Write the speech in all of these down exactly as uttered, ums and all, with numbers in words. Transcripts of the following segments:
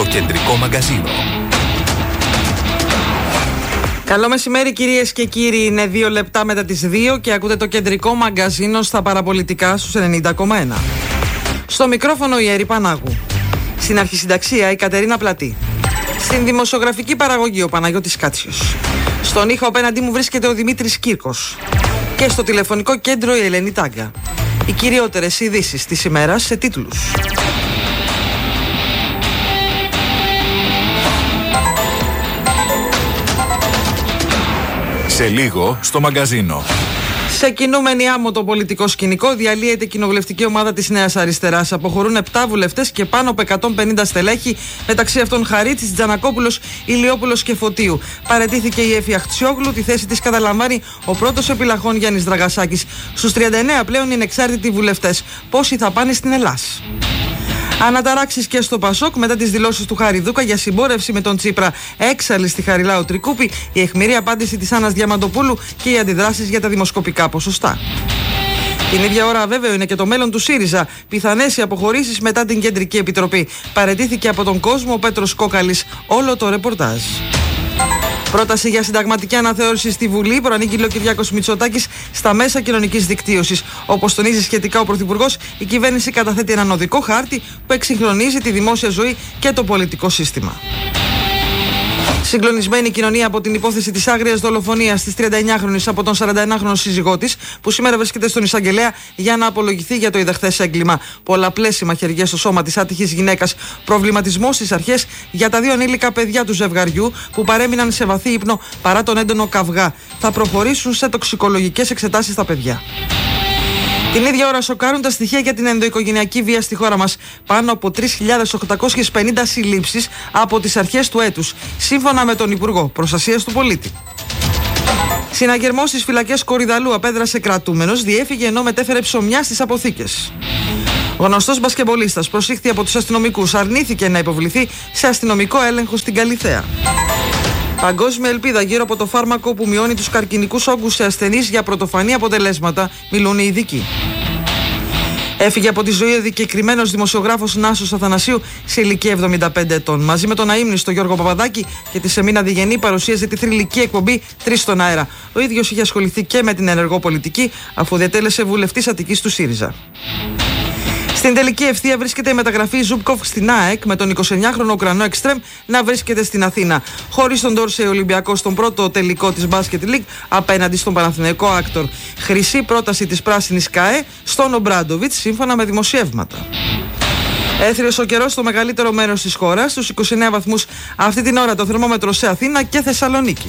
Το κεντρικό μαγκαζίνο. Καλό μεσημέρι κυρίες και κύριοι, είναι δύο λεπτά μετά τις δύο και ακούτε το κεντρικό μαγκαζίνο στα παραπολιτικά στους ενενήντα κόμμα ένα. Στο μικρόφωνο η Έρη Πανάγου. Στην αρχισυνταξία η Κατερίνα Πλατή. Στην δημοσιογραφική παραγωγή ο Παναγιώτης Κάτσιος. Στον ήχο απέναντί μου βρίσκεται ο Δημήτρης Κύρκος. Και στο τηλεφωνικό κέντρο η Ελένη Τάγκα. Οι κυριότερες ειδήσεις της ημέρας σε τίτλους. Σε λίγο στο μαγκαζίνο. Σε κινούμενη άμμο το πολιτικό σκηνικό διαλύεται η κοινοβουλευτική ομάδα της Νέας Αριστεράς. Αποχωρούν επτά βουλευτές και πάνω από εκατόν πενήντα στελέχη, μεταξύ αυτών Χαρίτσης, Τζανακόπουλος, Ηλιόπουλος και Φωτίου. Παραιτήθηκε η Έφη Αχτσιόγλου, τη θέση της καταλαμβάνει ο πρώτος επιλαχών Γιάννης Δραγασάκης. Στους τριάντα εννέα πλέον είναι εξάρτητοι βουλευτές. Πόσοι θα πάνε στην Ελλάς. Αναταράξεις και στο Πασόκ μετά τις δηλώσεις του Χαριδούκα για συμπόρευση με τον Τσίπρα έξαλλη στη Χαριλάου Τρικούπη, η αιχμηρή απάντηση της Άννας Διαμαντοπούλου και οι αντιδράσεις για τα δημοσκοπικά ποσοστά. Την ίδια ώρα, βέβαιο είναι και το μέλλον του ΣΥΡΙΖΑ. Πιθανές οι αποχωρήσεις μετά την Κεντρική Επιτροπή. Παραιτήθηκε από τον κόσμο ο Πέτρος Κόκαλης. Όλο το ρεπορτάζ. Πρόταση για συνταγματική αναθεώρηση στη Βουλή προανήγγειλε ο Κυριάκος Μητσοτάκης στα μέσα κοινωνικής δικτύωσης. Όπως τονίζει σχετικά ο Πρωθυπουργός, η κυβέρνηση καταθέτει έναν οδικό χάρτη που εξυγχρονίζει τη δημόσια ζωή και το πολιτικό σύστημα. Συγκλονισμένη η κοινωνία από την υπόθεση της άγριας δολοφονίας της τριανταεννιάχρονης από τον σαρανταεννάχρονο σύζυγό της, που σήμερα βρίσκεται στον εισαγγελέα για να απολογηθεί για το ειδεχθές έγκλημα. Πολλαπλές οι μαχαιριές στο σώμα της άτυχης γυναίκας. Προβληματισμός στις αρχές για τα δύο ανήλικα παιδιά του ζευγαριού που παρέμειναν σε βαθύ ύπνο παρά τον έντονο καυγά. Θα προχωρήσουν σε τοξικολογικές εξετάσεις στα παιδιά. Την ίδια ώρα σοκάρουν τα στοιχεία για την ενδοοικογενειακή βία στη χώρα μας. Πάνω από τρεις χιλιάδες οκτακόσιες πενήντα συλλήψεις από τις αρχές του έτους, σύμφωνα με τον Υπουργό Προστασίας του Πολίτη. Συναγερμός στις φυλακές Κορυδαλού, απέδρασε κρατούμενος, διέφυγε ενώ μετέφερε ψωμιά στις αποθήκες. Ο γνωστός μπασκεμπολίστας προσήχθη από τους αστυνομικούς, αρνήθηκε να υποβληθεί σε αστυνομικό έλεγχο στην Καλιθέα. Παγκόσμια ελπίδα γύρω από το φάρμακο που μειώνει τους καρκινικούς όγκους σε ασθενείς για πρωτοφανή αποτελέσματα, μιλούν οι ειδικοί. Έφυγε από τη ζωή ο δικεκριμένος δημοσιογράφος Νάσος Αθανασίου σε ηλικία εβδομήντα πέντε ετών. Μαζί με τον αείμνηστο Γιώργο Παπαδάκη και τη Σεμίνα Διγενή παρουσίαζε τη θρυλική εκπομπή Τρεις στον αέρα. Ο ίδιος είχε ασχοληθεί και με την ενεργό πολιτική, αφού διατέλεσε βουλευτής Αττικής του ΣΥΡΙΖΑ. Στην τελική ευθεία βρίσκεται η μεταγραφή Ζουμπκοφ στην ΑΕΚ, με τον εικοσιεννιάχρονο Ουκρανό εξτρέμ να βρίσκεται στην Αθήνα. Χωρίς τον Ντόρσεϊ, ο Ολυμπιακός στον πρώτο τελικό της Μπάσκετ League απέναντι στον Παναθηναϊκό Άκτορ. Χρυσή πρόταση της πράσινης ΚΑΕ στον Ομπράντοβιτς, σύμφωνα με δημοσιεύματα. Έθριος ο καιρός στο μεγαλύτερο μέρος της χώρας, στους είκοσι εννέα βαθμούς αυτή την ώρα το θερμόμετρο σε Αθήνα και Θεσσαλονίκη.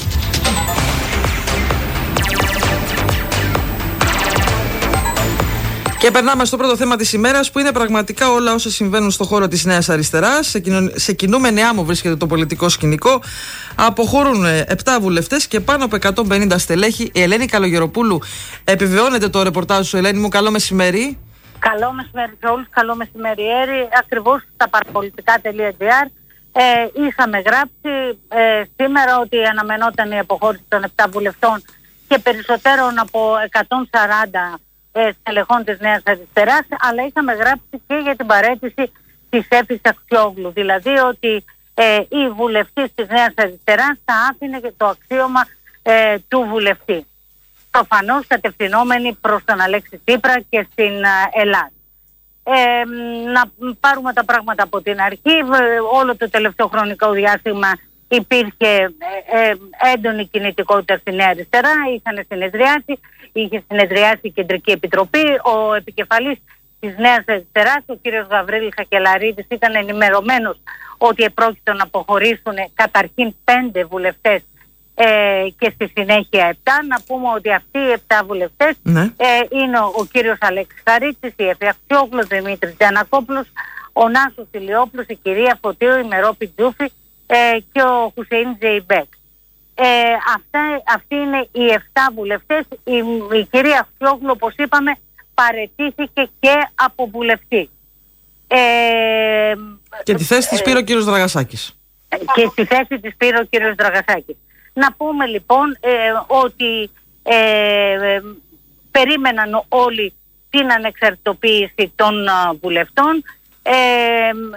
Και περνάμε στο πρώτο θέμα της ημέρας, που είναι πραγματικά όλα όσα συμβαίνουν στον χώρο της Νέας Αριστεράς. Σε, κοινο... σε κινούμενη άμμο βρίσκεται το πολιτικό σκηνικό. Αποχωρούν επτά βουλευτές και πάνω από εκατόν πενήντα στελέχη. Η Ελένη Καλογεροπούλου επιβεβαιώνεται το ρεπορτάζ σου. Ελένη μου, καλό μεσημέρι. Καλό μεσημέρι σε όλους, καλό μεσημέρι Έρη. Ακριβώς στα παραπολιτικά τελεία τζι άρ ε, είχαμε γράψει ε, σήμερα ότι αναμενόταν η αποχώρηση των επτά βουλευτών και περισσότερων από εκατόν σαράντα στελεχών της Νέας Αριστεράς, αλλά είχαμε γράψει και για την παραίτηση της Έφης Αχτσιόγλου, δηλαδή ότι ε, η βουλευτής της Νέας Αριστεράς θα άφηνε και το αξίωμα ε, του βουλευτή, προφανώς κατευθυνόμενη προς τον Αλέξη Τσίπρα και στην ε, Ελλάδα. Ε, να πάρουμε τα πράγματα από την αρχή. Όλο το τελευταίο χρονικό διάστημα υπήρχε ε, ε, έντονη κινητικότητα στη Νέα Αριστερά, είχαν συνεδριάσει, είχε συνεδριάσει η Κεντρική Επιτροπή. Ο επικεφαλής της Νέας Αριστεράς, ο κύριος Γαβρίλης Ακελαρίδης, ήταν ενημερωμένος ότι επρόκειτο να αποχωρήσουν καταρχήν πέντε βουλευτές ε, και στη συνέχεια επτά. Να πούμε ότι αυτοί οι επτά βουλευτές ναι. ε, είναι ο, ο κύριος Αλέξης Χαρίτσης, η Εφη Αχτσιόγλου, ο Δημήτρης Τζανακόπουλος, ο Νάσος Ηλιόπουλος, η κυρία Φωτίου, η Μερόπη Τζούφη ε, και ο Χουσέιν Ζεϊμπέκ. Ε, αυτά, αυτοί είναι οι επτά βουλευτές. Η, η κυρία Αχτσιόγλου, όπως είπαμε, παραιτήθηκε και από βουλευτή. Ε, και τη θέση της πήρε ο κύριος Δραγασάκης. Και στη θέση της πήρε ο κύριος Δραγασάκης. Να πούμε λοιπόν ε, ότι ε, ε, περίμεναν όλοι την ανεξαρτητοποίηση των α, βουλευτών. Ε,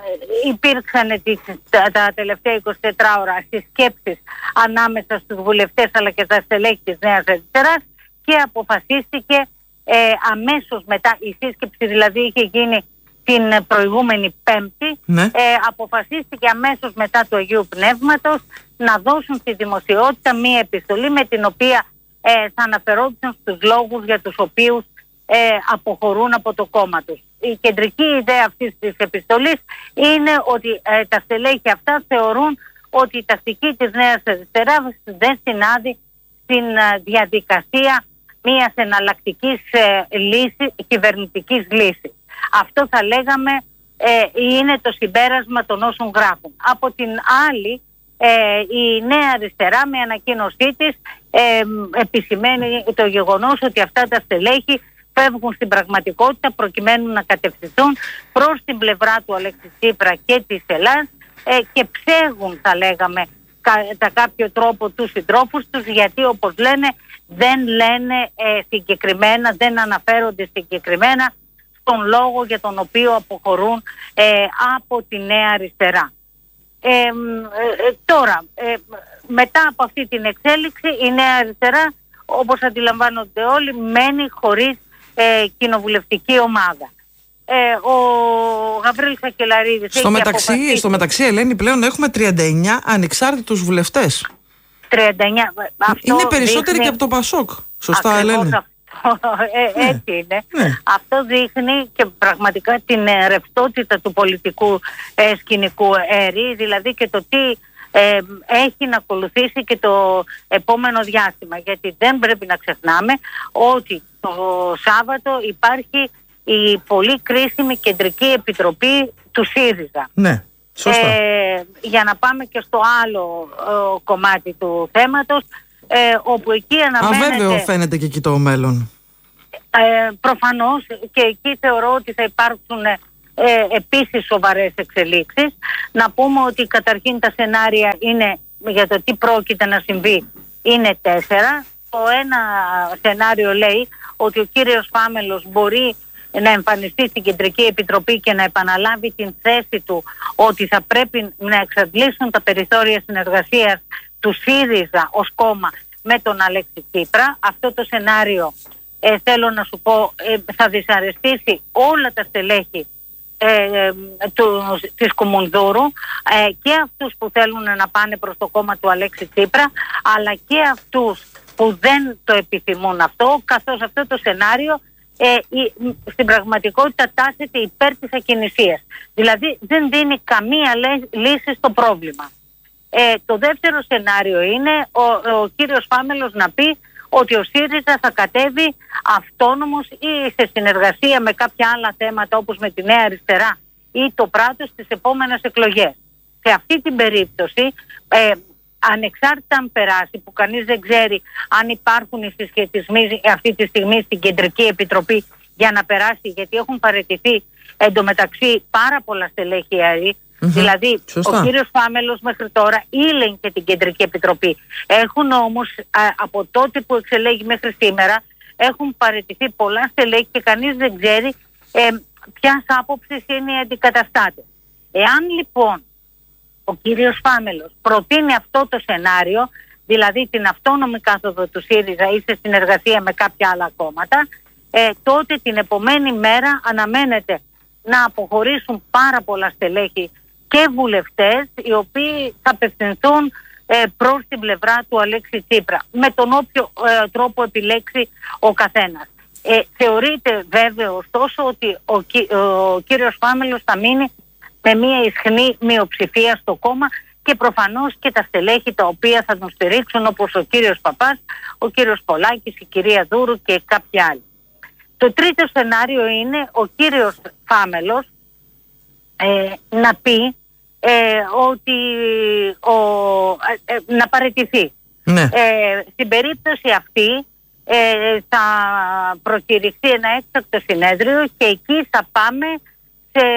υπήρξαν τις, τα, τα τελευταία είκοσι τέσσερις ώρα συσκέψεις ανάμεσα στους βουλευτές αλλά και τα στελέχη της Νέας Αριστεράς και αποφασίστηκε ε, αμέσως μετά, η σύσκεψη δηλαδή είχε γίνει την προηγούμενη Πέμπτη, ναι. ε, αποφασίστηκε αμέσως μετά του Αγίου Πνεύματος να δώσουν στη δημοσιότητα μία επιστολή με την οποία ε, θα αναφερόντουσαν στους λόγους για τους οποίους ε, αποχωρούν από το κόμμα τους. Η κεντρική ιδέα αυτής της επιστολής είναι ότι ε, τα στελέχη αυτά θεωρούν ότι η τακτική της Νέας Αριστεράς δεν συνάδει στην ε, διαδικασία μιας εναλλακτικής ε, λύσης, κυβερνητικής λύσης. Αυτό θα λέγαμε ε, είναι το συμπέρασμα των όσων γράφουν. Από την άλλη, ε, η Νέα Αριστερά με ανακοίνωσή της ε, επισημαίνει το γεγονός ότι αυτά τα στελέχη φεύγουν στην πραγματικότητα προκειμένου να κατευθυνθούν προς την πλευρά του Αλέξη Τσίπρα και της Ελλάδας ε, και ψέγουν, θα λέγαμε, κατά κάποιο τρόπο τους συντρόφους τους, γιατί όπως λένε δεν λένε ε, συγκεκριμένα, δεν αναφέρονται συγκεκριμένα τον λόγο για τον οποίο αποχωρούν ε, από τη Νέα Αριστερά. Ε, ε, τώρα, ε, μετά από αυτή την εξέλιξη η Νέα Αριστερά, όπως αντιλαμβάνονται όλοι, μένει χωρίς ε, κοινοβουλευτική ομάδα. Ε, ο Γαβρίλης Σακελαρίδης στο μεταξύ, αποφασίσει... στο μεταξύ, Ελένη, πλέον έχουμε τριάντα εννιά ανεξάρτητους βουλευτές. τριάντα εννιά. Αυτό είναι περισσότεροι δείχνει... και από το Πασόκ. Σωστά, ακριβώς Ελένη. Ε, ναι. Έτσι είναι. Ναι. Αυτό δείχνει και πραγματικά την ε, ρευστότητα του πολιτικού ε, σκηνικού αίρη, δηλαδή και το τι ε, έχει να ακολουθήσει και το επόμενο διάστημα. Γιατί δεν πρέπει να ξεχνάμε ότι το Σάββατο υπάρχει η πολύ κρίσιμη κεντρική επιτροπή του ΣΥΡΙΖΑ. Ναι, σωστά. Ε, για να πάμε και στο άλλο ε, κομμάτι του θέματος, Ε, όπου εκεί αναμένεται... Αβέβαιο φαίνεται και εκεί το μέλλον. Ε, προφανώς και εκεί θεωρώ ότι θα υπάρξουν ε, επίσης σοβαρές εξελίξεις. Να πούμε ότι καταρχήν τα σενάρια είναι για το τι πρόκειται να συμβεί είναι τέσσερα. Το ένα σενάριο λέει ότι ο κύριος Φάμελος μπορεί να εμφανιστεί στην Κεντρική Επιτροπή και να επαναλάβει την θέση του ότι θα πρέπει να εξαντλήσουν τα περιθώρια συνεργασίας του ΣΥΡΙΖΑ ως κόμμα με τον Αλέξη Τσίπρα. Αυτό το σενάριο ε, θέλω να σου πω ε, θα δυσαρεστήσει όλα τα στελέχη ε, ε, του, της Κουμουνδούρου ε, και αυτούς που θέλουν να πάνε προς το κόμμα του Αλέξη Τσίπρα, αλλά και αυτούς που δεν το επιθυμούν αυτό, καθώς αυτό το σενάριο ε, η, στην πραγματικότητα τάσεται υπέρ της ακινησίας. Δηλαδή δεν δίνει καμία λύση στο πρόβλημα. Ε, το δεύτερο σενάριο είναι ο, ο κύριος Φάμελος να πει ότι ο ΣΥΡΙΖΑ θα κατέβει αυτόνομος ή σε συνεργασία με κάποια άλλα θέματα όπως με τη Νέα Αριστερά ή το Πράτος στις επόμενες εκλογές. Σε αυτή την περίπτωση, ε, ανεξάρτητα αν περάσει, που κανείς δεν ξέρει αν υπάρχουν οι συσχετισμοί αυτή τη στιγμή στην Κεντρική Επιτροπή για να περάσει, γιατί έχουν παραιτηθεί εντωμεταξύ πάρα πολλά στελέχη ΑΕΗ. Mm-hmm. Δηλαδή, σωστά, ο κύριος Φάμελος μέχρι τώρα ήλεγε και την Κεντρική Επιτροπή. Έχουν όμως α, από τότε που εξελέγει μέχρι σήμερα έχουν παραιτηθεί πολλά στελέχη και κανείς δεν ξέρει ε, ποιας άποψης είναι οι αντικαταστάτες. Εάν λοιπόν ο κύριος Φάμελος προτείνει αυτό το σενάριο, δηλαδή την αυτόνομη κάθοδο του ΣΥΡΙΖΑ ή σε συνεργασία με κάποια άλλα κόμματα, ε, τότε την επομένη μέρα αναμένεται να αποχωρήσουν πάρα πολλά στελέχη και βουλευτές οι οποίοι θα απευθυνθούν ε, προς την πλευρά του Αλέξη Τσίπρα με τον όποιο ε, τρόπο επιλέξει ο καθένας. Ε, θεωρείται βέβαιο ωστόσο ότι ο, ο κύριος Φάμελος θα μείνει με μια ισχνή μειοψηφία στο κόμμα και προφανώς και τα στελέχη τα οποία θα τον στηρίξουν, όπως ο κύριος Παπάς, ο κύριος Πολάκης, η κυρία Δούρου και κάποιοι άλλοι. Το τρίτο σενάριο είναι ο κύριος Φάμελος ε, να πει ε, ότι ο, ε, ε, να παραιτηθεί. Ναι. Ε, στην περίπτωση αυτή ε, θα προκηρυχθεί ένα έκτακτο συνέδριο και εκεί θα πάμε σε,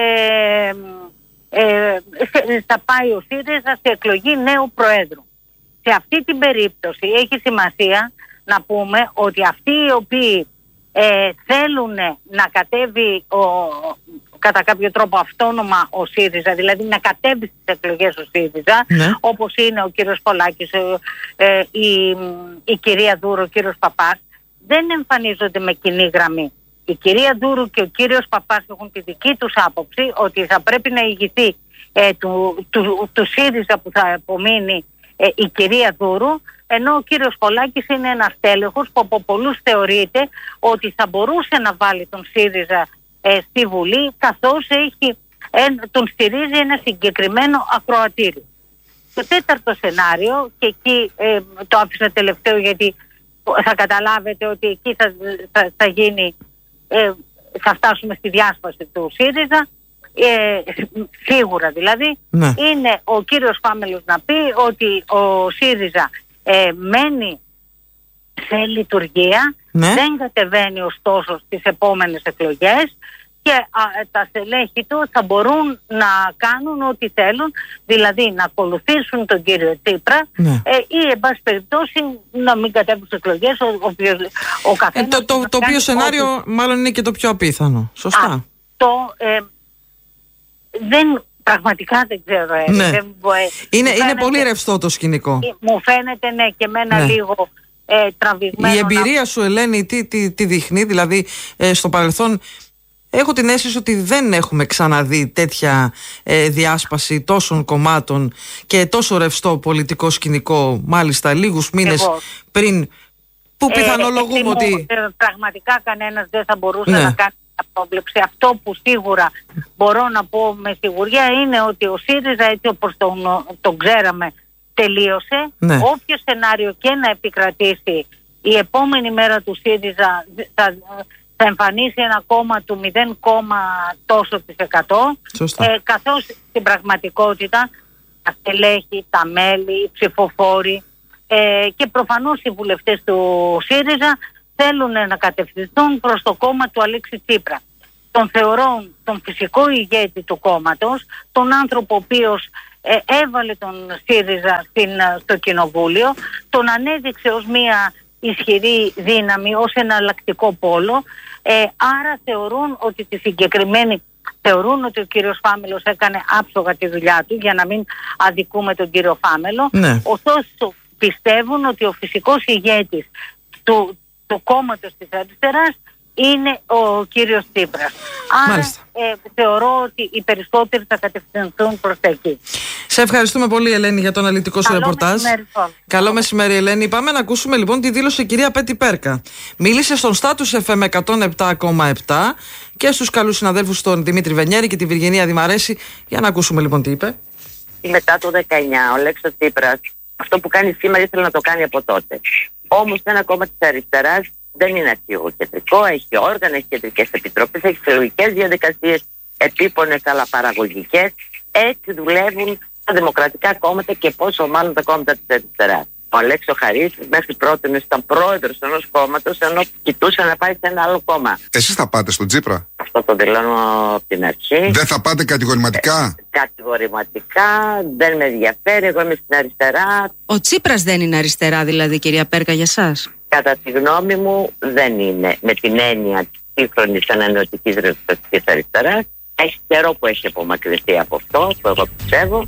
ε, σε, θα πάει ο ΣΥΡΙΖΑ σε εκλογή νέου Προέδρου. Σε αυτή την περίπτωση έχει σημασία να πούμε ότι αυτοί οι οποίοι Ε, θέλουν να κατέβει ο κατά κάποιο τρόπο αυτόνομα ο ΣΥΡΙΖΑ, δηλαδή να κατέβει στις εκλογές ο ΣΥΡΙΖΑ, ναι. όπως είναι ο κύριος Πολάκης, ε, η, η κυρία Δούρου, ο κύριος Παπάς, δεν εμφανίζονται με κοινή γραμμή. Η κυρία Δούρου και ο κύριος Παπάς έχουν τη δική τους άποψη ότι θα πρέπει να ηγηθεί ε, του, του, του ΣΥΡΙΖΑ που θα απομείνει ε, η κυρία Δούρου, ενώ ο κύριος Πολάκης είναι ένας τέλεχος που από πολλούς θεωρείται ότι θα μπορούσε να βάλει τον ΣΥΡΙΖΑ ε, στη Βουλή, καθώς έχει, ε, τον στηρίζει ένα συγκεκριμένο ακροατήριο. Το τέταρτο σενάριο, και εκεί ε, το άφησα τελευταίο γιατί θα καταλάβετε ότι εκεί θα, θα, θα γίνει, ε, θα φτάσουμε στη διάσπαση του ΣΥΡΙΖΑ, ε, σίγουρα δηλαδή, ναι. είναι ο κύριος Φάμελος να πει ότι ο ΣΥΡΙΖΑ ε, μένει σε λειτουργία, ναι. δεν κατεβαίνει ωστόσο στις επόμενες εκλογές και α, τα στελέχη του θα μπορούν να κάνουν ό,τι θέλουν, δηλαδή να ακολουθήσουν τον κύριο Τσίπρα, ναι. ε, ή εν πάση περιπτώσει να μην κατέβουν στις εκλογές ο, ο, ο καθένας. Ε, το το, το οποίο σενάριο ό,τι... μάλλον είναι και το πιο απίθανο. Σωστά. Αυτό ε, δεν... Πραγματικά δεν ξέρω. Ε. Ναι. Δεν, ε, είναι, φαίνεται, είναι πολύ ρευστό το σκηνικό. Μου φαίνεται ναι και εμένα ναι. λίγο ε, τραβηγμένο. Η εμπειρία να... σου, Ελένη, τι, τι, τι δείχνει? Δηλαδή ε, στο παρελθόν έχω την αίσθηση ότι δεν έχουμε ξαναδεί τέτοια ε, διάσπαση τόσων κομμάτων και τόσο ρευστό πολιτικό σκηνικό, μάλιστα λίγους μήνες Εγώ. πριν, που πιθανολογούμε ε, ότι... Ε, πραγματικά κανένας δεν θα μπορούσε ναι. να κάνει απόβλεψη. Αυτό που σίγουρα μπορώ να πω με σιγουριά είναι ότι ο ΣΥΡΙΖΑ, έτσι όπως τον, τον ξέραμε, τελείωσε. Ναι. Όποιο σενάριο και να επικρατήσει, η επόμενη μέρα του ΣΥΡΙΖΑ θα, θα εμφανίσει ένα κόμμα του μηδέν, τόσο της εκατό, ε, καθώς στην πραγματικότητα τα στελέχη, τα μέλη, οι ψηφοφόροι ε, και προφανώς οι βουλευτές του ΣΥΡΙΖΑ θέλουν να κατευθυνθούν προς το κόμμα του Αλέξη Τσίπρα. Τον θεωρώ τον φυσικό ηγέτη του κόμματος, τον άνθρωπο ο οποίος ε, έβαλε τον ΣΥΡΙΖΑ στην, στο κοινοβούλιο, τον ανέδειξε ως μια ισχυρή δύναμη, ως εναλλακτικό πόλο, ε, άρα θεωρούν ότι τη συγκεκριμένη θεωρούν ότι ο κύριος Φάμελος έκανε άψογα τη δουλειά του, για να μην αδικούμε τον κύριο Φάμελο. Ναι. Ωστόσο πιστεύουν ότι ο φυσικός ηγέτης του του κόμματος της αριστεράς είναι ο κύριος Τσίπρας. Άρα ε, θεωρώ ότι οι περισσότεροι θα κατευθυνθούν προς τα εκεί. Σε ευχαριστούμε πολύ, Ελένη, για το αναλυτικό σου ρεπορτάζ. Καλό μεσημέρι, Ελένη. Πάμε να ακούσουμε λοιπόν τη δήλωση η κυρία Πέτη Πέρκα. Μίλησε στον Status εφ εμ εκατόν επτά κόμμα επτά και στους καλούς συναδέλφους τον Δημήτρη Βενιέρη και τη Βυργενία Δημαρέση. Για να ακούσουμε λοιπόν τι είπε. Μετά το δεκαεννιά, ο Αλέξης Τσίπρας αυτό που κάνει σήμερα ήθελε να το κάνει από τότε. Όμως ένα κόμμα της αριστεράς δεν είναι αρχηγοκεντρικό, έχει όργανα, έχει κεντρικές επιτροπές, έχει συλλογικές διαδικασίες, επίπονες αλλά παραγωγικές. Έτσι δουλεύουν τα δημοκρατικά κόμματα και πόσο μάλλον τα κόμματα της αριστεράς. Ο Αλέξης Χαρίς μέχρι πρώτη ήταν πρόεδρος ενός κόμματος, ενώ κοιτούσε να πάει σε ένα άλλο κόμμα. Εσείς θα πάτε στον Τσίπρα? Αυτό το δηλώνω από την αρχή. Δεν θα πάτε κατηγορηματικά? Ε, κατηγορηματικά δεν με ενδιαφέρει, εγώ είμαι στην αριστερά. Ο Τσίπρας δεν είναι αριστερά δηλαδή, κυρία Πέρκα, για σας? Κατά τη γνώμη μου δεν είναι, με την έννοια της σύγχρονης ανανεωτικής ριζοσπαστικής αριστεράς. Έχει καιρό που έχει απομακρυνθεί από αυτό, που εγώ πιστεύω.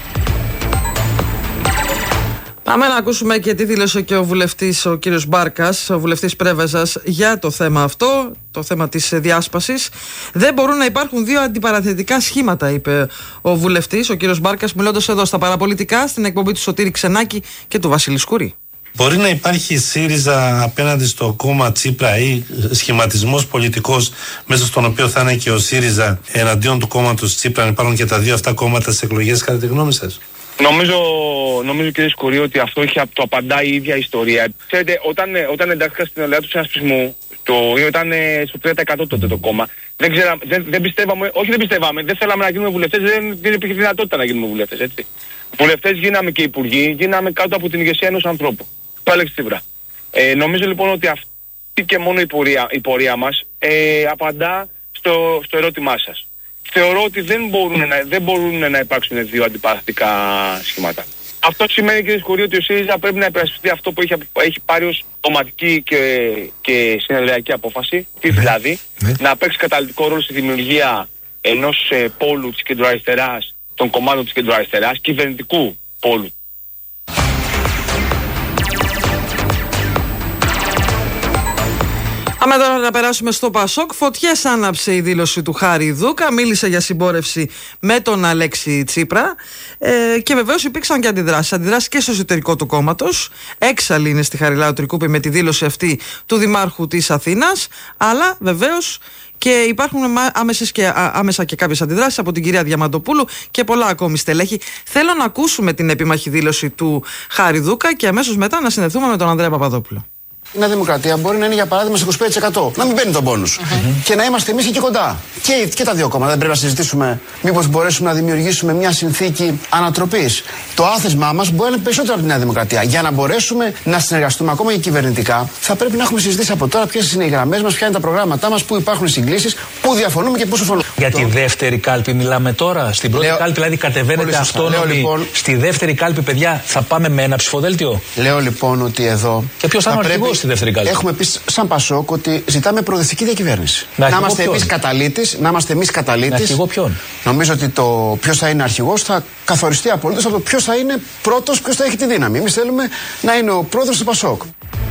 Πάμε να ακούσουμε και τι δήλωσε και ο βουλευτής, ο κύριος Μπάρκας, ο βουλευτής Πρέβεζας, για το θέμα αυτό, το θέμα της διάσπασης. Δεν μπορούν να υπάρχουν δύο αντιπαραθετικά σχήματα, είπε ο βουλευτής, ο κύριος Μπάρκας, μιλώντας εδώ στα παραπολιτικά, στην εκπομπή του Σωτήρη Ξενάκη και του Βασίλη Σκουρή. Μπορεί να υπάρχει ΣΥΡΙΖΑ απέναντι στο κόμμα Τσίπρα ή σχηματισμός πολιτικός μέσα στον οποίο θα είναι και ο ΣΥΡΙΖΑ εναντίον του κόμματος Τσίπρα, αν υπάρχουν και τα δύο αυτά κόμματα στις εκλογές, κατά τη γνώμη σας? Νομίζω, νομίζω κύριε Σκουρή, ότι αυτό έχει, το απαντάει η ίδια ιστορία. Ξέρετε, όταν, όταν εντάχθηκα στην Ελλάδα του συνασπισμού, το, ήταν στο τρία τοις εκατό τότε το κόμμα. Δεν, ξέρα, δεν, δεν πιστεύαμε, όχι δεν πιστεύαμε, δεν θέλαμε να γίνουμε βουλευτές, δεν, δεν υπήρχε δυνατότητα να γίνουμε βουλευτές, έτσι. Βουλευτές γίναμε και υπουργοί, γίναμε κάτω από την ηγεσία ενός ανθρώπου, του Αλέξη Τσίπρα. Ε, νομίζω λοιπόν ότι αυτή και μόνο η πορεία, η πορεία μας ε, απαντά στο, στο ερώτημά σας. Θεωρώ ότι δεν μπορούν να, δεν μπορούν να υπάρξουν δύο αντιπαραθετικά σχήματα. Αυτό σημαίνει, κύριε Σκουρή, ότι ο ΣΥΡΙΖΑ πρέπει να υπερασπιστεί αυτό που έχει, έχει πάρει ως κομματική και, και συνεδριακή απόφαση. Τι δηλαδή, ναι. να παίξει καταλυτικό ρόλο στη δημιουργία ενός ε, πόλου της κεντροαριστεράς, των κομμάτων της κεντροαριστεράς, κυβερνητικού πόλου. Πάμε τώρα να περάσουμε στο Πασόκ. Φωτιές άναψε η δήλωση του Χάρη Δούκα. Μίλησε για συμπόρευση με τον Αλέξη Τσίπρα. Ε, και βεβαίως υπήρξαν και αντιδράσεις. Αντιδράσεις και στο εσωτερικό του κόμματος. Έξαλλη είναι στη Χαριλάου Τρικούπη με τη δήλωση αυτή του Δημάρχου της Αθήνας. Αλλά βεβαίως και υπάρχουν άμεσες και, άμεσα και κάποιες αντιδράσεις από την κυρία Διαμαντοπούλου και πολλά ακόμη στελέχη. Θέλω να ακούσουμε την επίμαχη δήλωση του Χάρη Δούκα και αμέσως μετά να συνδεθούμε με τον Ανδρέα Παπαδόπουλο. Η Νέα Δημοκρατία μπορεί να είναι για παράδειγμα στο είκοσι πέντε τοις εκατό. Να μην παίρνει τον πόνους. Mm-hmm. Και να είμαστε εμείς εκεί κοντά. Και, και τα δύο κόμματα. Δεν πρέπει να συζητήσουμε μήπως μπορέσουμε να δημιουργήσουμε μια συνθήκη ανατροπής. Το άθεσμά μας μπορεί να είναι περισσότερο από τη Νέα Δημοκρατία. Για να μπορέσουμε να συνεργαστούμε ακόμα και κυβερνητικά, θα πρέπει να έχουμε συζητήσει από τώρα ποιες είναι οι γραμμές μας, ποια είναι τα προγράμματά μας, πού υπάρχουν συγκλήσεις, πού διαφωνούμε και πού συμφωνούμε. Για τη δεύτερη κάλπη μιλάμε τώρα. Στην πρώτη λέω, κάλπη δηλαδή κατεβαίνετε αυτόνομοι. Λοιπόν, στη δεύτερη κάλπη, παιδιά, θα πάμε με ένα ψηφοδέλτιο. Λέω λοιπόν ότι εδώ. Και ποιος θα είναι ο αρχηγός στη δεύτερη κάλπη? Έχουμε πει σαν Πασόκ ότι ζητάμε προοδευτική διακυβέρνηση. Να, να είμαστε εμείς καταλήτης. Να είμαστε εμείς καταλήτης. Να αρχηγό ποιον? Νομίζω ότι το ποιος θα είναι αρχηγός θα καθοριστεί απολύτως από το ποιος θα είναι πρώτος, ποιος θα έχει τη δύναμη. Εμείς θέλουμε να είναι ο πρόεδρος του Πασόκ.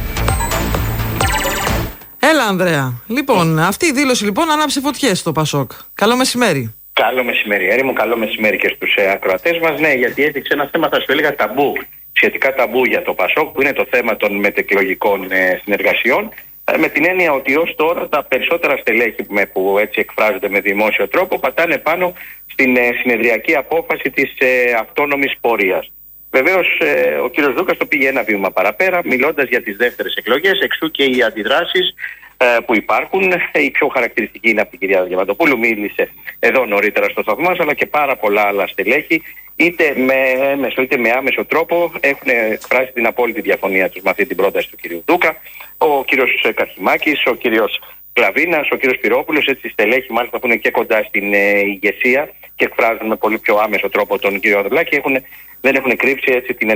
Έλα, Ανδρέα. Λοιπόν, αυτή η δήλωση λοιπόν άναψε φωτιές στο Πασόκ. Καλό μεσημέρι. Καλό μεσημέρι, Έρη μου. Καλό μεσημέρι και στους ε, ακροατές μας. Ναι, γιατί έδειξε ένα θέμα, θα σου έλεγα, ταμπού. Σχετικά ταμπού για το Πασόκ, που είναι το θέμα των μετεκλογικών ε, συνεργασιών. Ε, με την έννοια ότι ως τώρα τα περισσότερα στελέχη με, που έτσι εκφράζονται με δημόσιο τρόπο πατάνε πάνω στην ε, συνεδριακή απόφαση της ε, αυτόνομης πορείας. Βεβαίως ε, ο κύριος Δούκας το πήγε ένα βήμα παραπέρα, μιλώντας για τις δεύτερες εκλογές, εξού και οι αντιδράσεις ε, που υπάρχουν. Η πιο χαρακτηριστική είναι από την κυρία Διαμαντοπούλου, μίλησε εδώ νωρίτερα στο σταθμό μας, αλλά και πάρα πολλά άλλα στελέχη, είτε με έμεσο είτε με άμεσο τρόπο, έχουν εκφράσει την απόλυτη διαφωνία τους με αυτή την πρόταση του κυρίου Δούκα. Ο κύριος Καρχημάκης, ο κύριος Κλαβίνας, ο κύριος Πυρόπουλος, έτσι στελέχη μάλιστα που είναι και κοντά στην ε, ηγεσία και εκφράζουν με πολύ πιο άμεσο τρόπο τον κύριο Ανδρουλάκη, έχουν, δεν έχουν κρύψει έτσι την